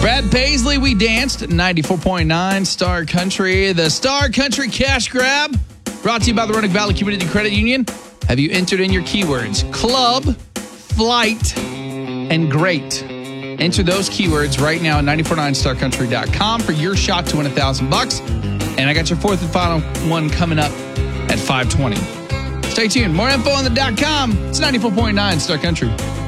Brad Paisley, We Danced, 94.9 Star Country. The Star Country Cash Grab, brought to you by the Roanoke Valley Community Credit Union. Have you entered in your keywords? Club, flight, and great. Enter those keywords right now at 949starcountry.com for your shot to win $1,000. And I got your fourth and final one coming up at 5:20. Stay tuned. More info on the .com. It's 94.9 Star Country.